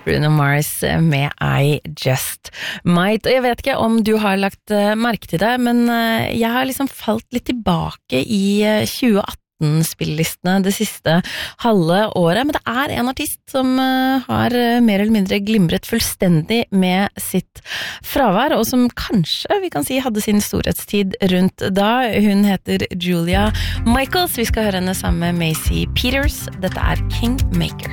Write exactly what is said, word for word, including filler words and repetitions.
Bruno Mars med I Just Might. Og jeg vet ikke om du har lagt merke til det, men jeg har liksom falt litt tilbake i tjue atten-spillelistene det siste halve året, men det er en artist som har mer eller mindre glimret fullstendig med sitt fravær, og som kanskje, vi kan si, hadde sin storhetstid rundt da. Hun heter Julia Michaels. Vi skal høre henne sammen med Macy Peters. Dette er Kingmaker.